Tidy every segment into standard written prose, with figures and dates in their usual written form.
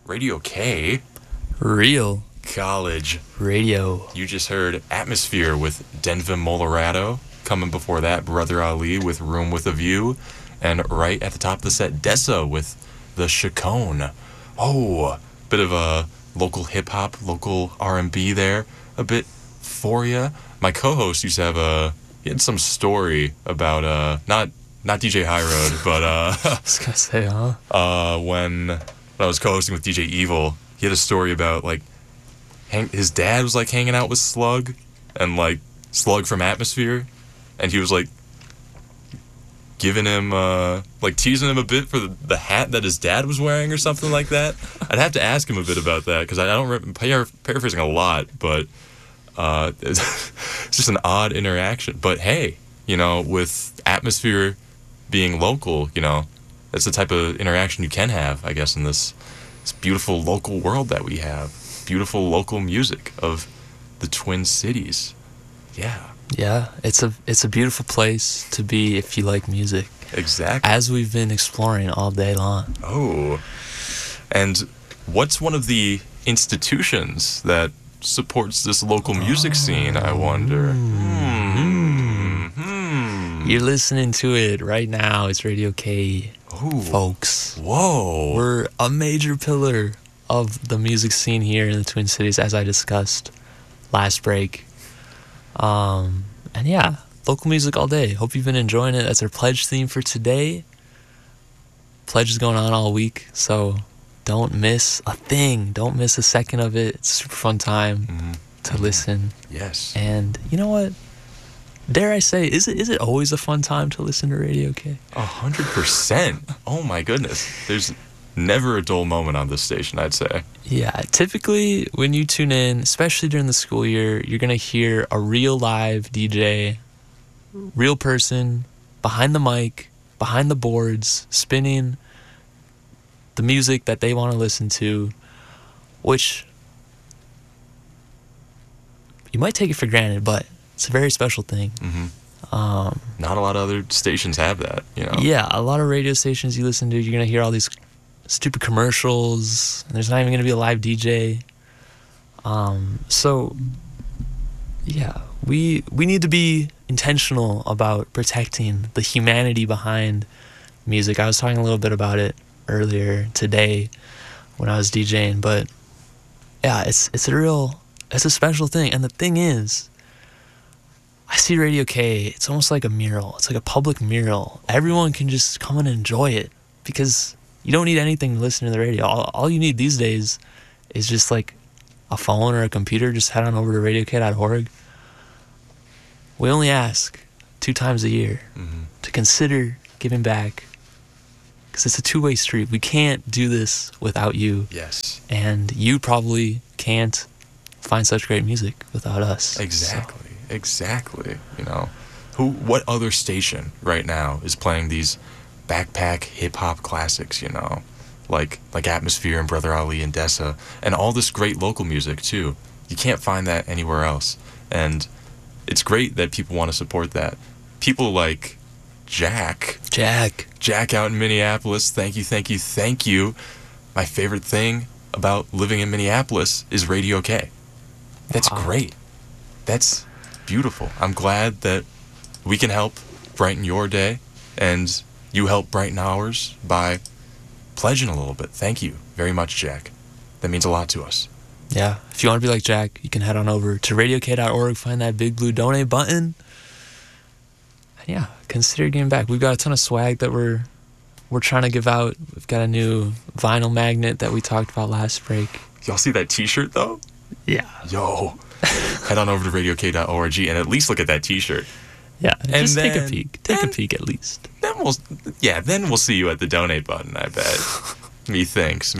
Radio K. Real College. radio. You just heard Atmosphere with Denver Molorado. Coming before that, Brother Ali with Room with a View. And right at the top of the set, Dessa with The Chacon. Oh, bit of a local hip-hop, local R&B there. A bit for you. My co-host used to have he had some story about, not DJ High Road, but, I was gonna say, when I was co-hosting with DJ Evil, he had a story about, like, his dad was, like, hanging out with Slug, and, like, Slug from Atmosphere, and he was, like, giving him, like, teasing him a bit for the hat that his dad was wearing or something like that. I'd have to ask him a bit about that, because I don't paraphrasing a lot, but it's just an odd interaction. But, hey, you know, with Atmosphere being local, you know, that's the type of interaction you can have, I guess, in this beautiful local world that we have. Beautiful local music of the Twin Cities. Yeah. yeah, it's a beautiful place to be if you like music, Exactly. as we've been exploring all day long. Oh. And what's one of the institutions that supports this local music scene, I wonder? You're listening to it right now. It's Radio K, Ooh. folks. Whoa. We're a major pillar of the music scene here in the Twin Cities, as I discussed last break. And yeah, local music all day. Hope you've been enjoying it. That's our pledge theme for today. Pledge is going on all week, so don't miss a thing. Don't miss a second of it. It's a super fun time to listen. Yes. And you know what? Dare I say, is it always a fun time to listen to Radio K? 100%. Oh my goodness. There's never a dull moment on this station, I'd say. Yeah, typically when you tune in, especially during the school year, you're going to hear a real live DJ, real person, behind the mic, behind the boards, spinning the music that they want to listen to, which you might take it for granted, but it's a very special thing. Not a lot of other stations have that, you know? Yeah, a lot of radio stations you listen to, you're going to hear all these stupid commercials, and there's not even going to be a live DJ. So, yeah, we need to be intentional about protecting the humanity behind music. I was talking a little bit about it earlier today when I was DJing, but yeah, it's a special thing. And the thing is, I see Radio K, it's almost like a mural. It's like a public mural. Everyone can just come and enjoy it because you don't need anything to listen to the radio. All you need these days is just like a phone or a computer. Just head on over to radiok.org. We only ask 2 times a year to consider giving back because it's a two-way street. We can't do this without you. Yes. And you probably can't find such great music without us. Exactly. Exactly. You know, what other station right now is playing these backpack hip-hop classics, you know? Like Atmosphere and Brother Ali and Dessa, and all this great local music, too. You can't find that anywhere else. And it's great that people want to support that. People like Jack out in Minneapolis, thank you. My favorite thing about living in Minneapolis is Radio K. That's great. That's beautiful. I'm glad that we can help brighten your day, and you help brighten ours by pledging a little bit. Thank you very much, Jack. That means a lot to us. Yeah, if you want to be like Jack, you can head on over to radiok.org, find that big blue donate button, and yeah, consider giving back. We've got a ton of swag that we're trying to give out. We've got a new vinyl magnet that we talked about last break. Y'all see that t-shirt, though? Yeah. Yo. Head on over to radiok.org and at least look at that t-shirt. Yeah, And just take a then- peek. Take a peek at least. Then we'll see you at the donate button, I bet. Me thanks.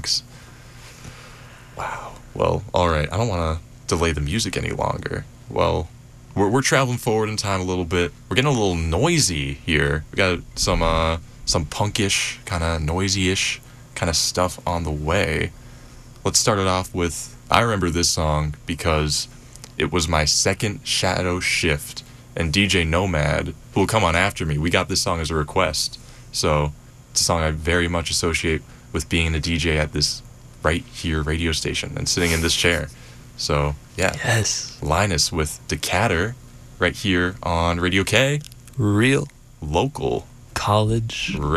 Wow. Well, all right. I don't want to delay the music any longer. Well, we're traveling forward in time a little bit. We're getting a little noisy here. We got some punkish, kind of noisy-ish kind of stuff on the way. Let's start it off with, I remember this song because it was my second Shadow Shift, and DJ Nomad, who will come on after me, we got this song as a request. So it's a song I very much associate with being a DJ at this right here radio station and sitting in this chair. So, yeah. Yes. Linus with Decatur right here on Radio K. Real Local college